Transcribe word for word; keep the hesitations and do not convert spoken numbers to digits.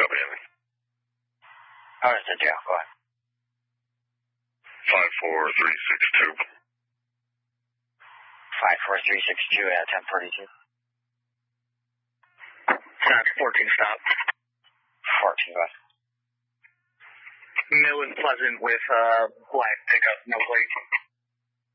Copy, Andy. How is the jail? Go ahead. five four three six two. five four three six two at ten forty-two. fourteen stop. fourteen, go ahead. Mill and Pleasant with uh, black pickup, no plate.